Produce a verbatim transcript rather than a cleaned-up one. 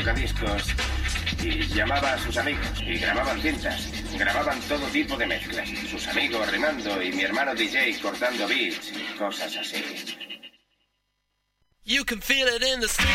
tocadiscos y llamaba a sus amigos y grababan cintas. Grababan todo tipo de mezclas. Sus amigos rimando y mi hermano D J cortando beats y cosas así. You can feel it in the